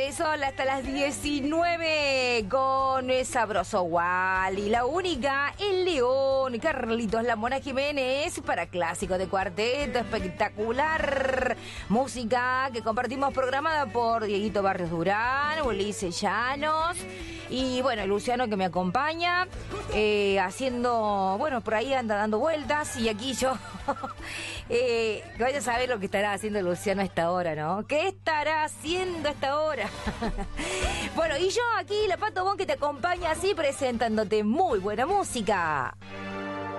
Sol hasta las 19 con Sabroso Wally, la única, el León, Carlitos La Mona Jiménez para clásicos de cuarteto, espectacular música que compartimos programada por Dieguito Barrios Durán, Ulises Llanos y bueno, Luciano que me acompaña haciendo, bueno, por ahí anda dando vueltas y aquí yo que vaya a saber lo que estará haciendo Luciano a esta hora, ¿no? ¿Qué estará haciendo a esta hora? Bueno, y yo aquí, la Pato Bon, que te acompaña así presentándote muy buena música.